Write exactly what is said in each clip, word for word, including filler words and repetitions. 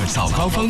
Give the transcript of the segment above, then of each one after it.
早高峰。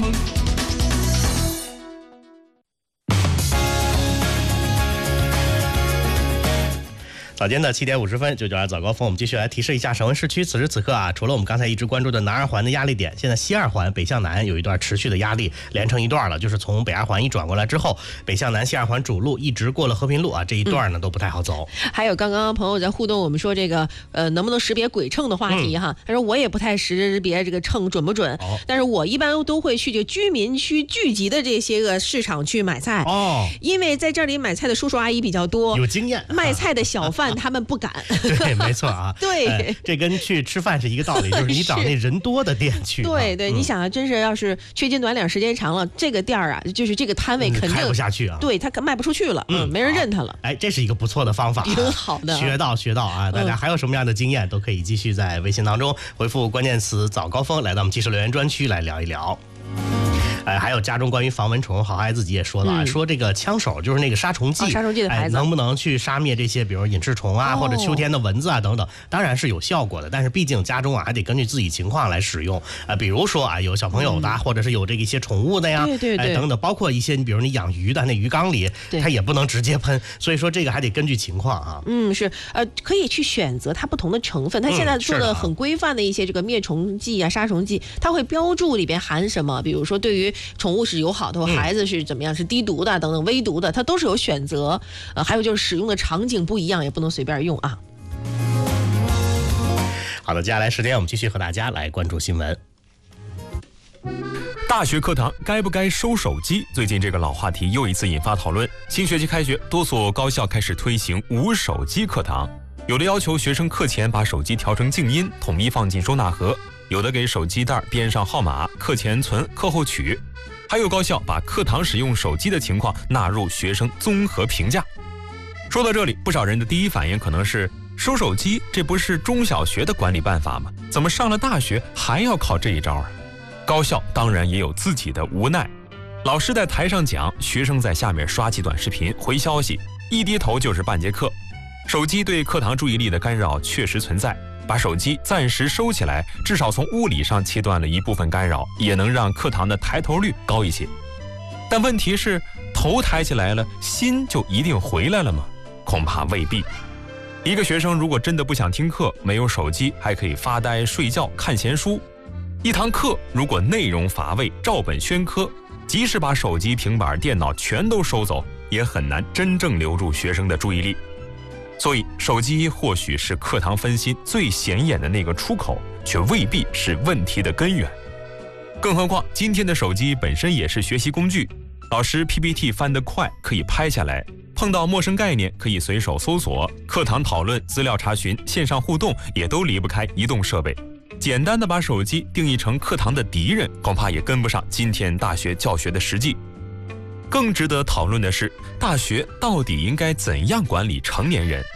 早间的七点五十分，九九二早高峰，我们继续来提示一下省会市区。此时此刻啊，除了我们刚才一直关注的南二环的压力点，现在西二环北向南有一段持续的压力，连成一段了。就是从北二环一转过来之后，北向南西二环主路一直过了和平路啊，这一段呢、嗯、都不太好走。 还有刚刚朋友在互动，我们说这个呃能不能识别轨称的话题哈，嗯、他说我也不太识别这个秤准不准，哦、但是我一般都会去这个居民区聚集的这些个市场去买菜哦，因为在这里买菜的叔叔阿姨比较多， 有经验， 卖菜的小贩。他们不敢对，没错啊， 对、呃， 这跟去吃饭是一个道理，就是你找那人多的店去。 对对、 嗯， 你想啊，真是要是缺斤短两时间长了，这个店儿啊，就是这个摊位肯定、嗯、 开不下去啊， 对他卖不出去了，嗯，没人认他了。 哎，这是一个不错的方法、啊， 挺好的， 学到学到啊！大家还有什么样的经验，嗯、都可以继续在微信当中回复关键词“早高峰”，来到我们即时留言专区来聊一聊。哎，还有家中关于防蚊虫，好孩自己也说了啊、嗯，说这个枪手就是那个杀虫剂， 哦、杀虫剂的牌子、 哎，能不能去杀灭这些，比如隐翅虫啊、哦，或者秋天的蚊子啊等等？当然是有效果的，但是毕竟家中啊还得根据自己情况来使用啊、呃。比如说啊，有小朋友的，嗯、或者是有这个一些宠物的呀， 对对对， 哎等等，包括一些你比如你养鱼的那鱼缸里，它也不能直接喷，所以说这个还得根据情况啊。 嗯，是呃，可以去选择它不同的成分，它现在做的很规范的一些这个灭虫剂啊、杀虫剂，它会标注里边含什么，比如说对于宠物是友好的，或孩子是怎么样，是低毒的等等微毒的，它都是有选择。呃，还有就是使用的场景不一样，也不能随便用啊。 好的，接下来时间我们继续和大家来关注新闻。 大学课堂该不该收手机？最近这个老话题又一次引发讨论。新学期开学，多所高校开始推行无手机课堂，有的要求学生课前把手机调成静音，统一放进收纳盒。有的给手机袋编上号码，课前存，课后取。还有高校把课堂使用手机的情况纳入学生综合评价。说到这里，不少人的第一反应可能是：收手机，这不是中小学的管理办法吗？怎么上了大学还要靠这一招啊？高校当然也有自己的无奈，老师在台上讲，学生在下面刷起短视频回消息，一低头就是半节课。手机对课堂注意力的干扰确实存在，把手机暂时收起来，至少从物理上切断了一部分干扰，也能让课堂的抬头率高一些。但问题是，头抬起来了，心就一定回来了吗？恐怕未必。一个学生如果真的不想听课，没有手机还可以发呆、睡觉、看闲书。一堂课如果内容乏味、照本宣科，即使把手机、平板、电脑全都收走，也很难真正留住学生的注意力。所以手机或许是课堂分心最显眼的那个出口，却未必是问题的根源。更何况今天的手机本身也是学习工具，老师 P P T 翻得快可以拍下来，碰到陌生概念可以随手搜索，课堂讨论、资料查询、线上互动也都离不开移动设备。简单的把手机定义成课堂的敌人，恐怕也跟不上今天大学教学的实际。更值得讨论的是，大学到底应该怎样管理成年人？